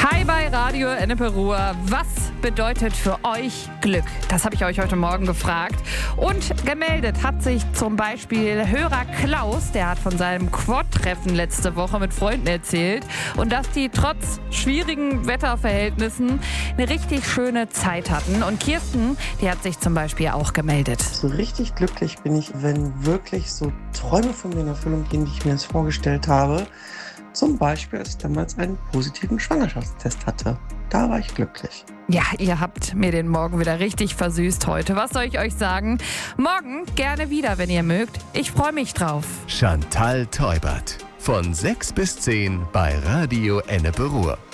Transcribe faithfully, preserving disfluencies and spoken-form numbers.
Hi bei Radio Ennepe Ruhr. Was bedeutet für euch Glück? Das habe ich euch heute Morgen gefragt. Und gemeldet hat sich zum Beispiel Hörer Klaus, der hat von seinem Quad-Treffen letzte Woche mit Freunden erzählt. Und dass die trotz schwierigen Wetterverhältnissen eine richtig schöne Zeit hatten. Und Kirsten, die hat sich zum Beispiel auch gemeldet. So richtig glücklich bin ich, wenn wirklich so Träume von mir in Erfüllung gehen, wie ich mir das vorgestellt habe. Zum Beispiel, als ich damals einen positiven Schwangerschaftstest hatte. Da war ich glücklich. Ja, ihr habt mir den Morgen wieder richtig versüßt heute. Was soll ich euch sagen? Morgen gerne wieder, wenn ihr mögt. Ich freue mich drauf. Chantal Teubert. Von sechs bis zehn bei Radio Ennepe Ruhr.